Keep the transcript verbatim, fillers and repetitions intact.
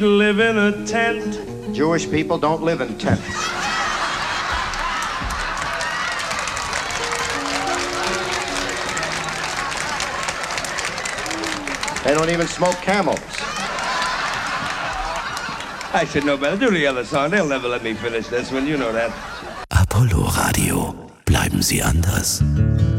Live in a tent. Jewish people don't live in tents. They don't even smoke Camels. I should know better. Do the other song. They'll never let me finish this one. You know that. Apollo Radio. Bleiben Sie anders.